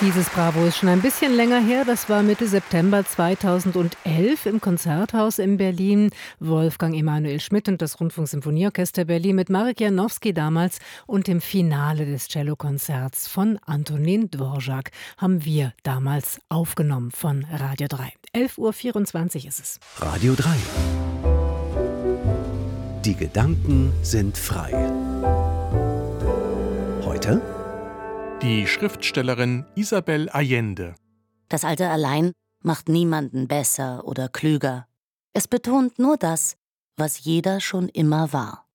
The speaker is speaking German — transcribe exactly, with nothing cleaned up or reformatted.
Dieses Bravo ist schon ein bisschen länger her. Das war Mitte September zweitausendelf im Konzerthaus in Berlin. Wolfgang Emanuel Schmidt und das Rundfunksymphonieorchester Berlin mit Marek Janowski damals und dem Finale des Cellokonzerts von Antonin Dvorak haben wir damals aufgenommen von Radio drei. elf Uhr vierundzwanzig ist es. Radio drei. Die Gedanken sind frei. Heute die Schriftstellerin Isabel Allende. Das Alter allein macht niemanden besser oder klüger. Es betont nur das, was jeder schon immer war.